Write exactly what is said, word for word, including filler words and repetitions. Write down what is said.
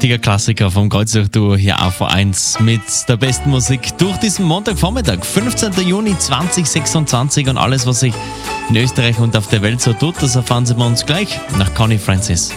richtiger Klassiker vom Kreuzach-Duo hier auf V eins mit der besten Musik durch diesen Montagvormittag, fünfzehnten Juni zweitausendsechsundzwanzig, und alles, was sich in Österreich und auf der Welt so tut, das erfahren Sie bei uns gleich nach Connie Francis.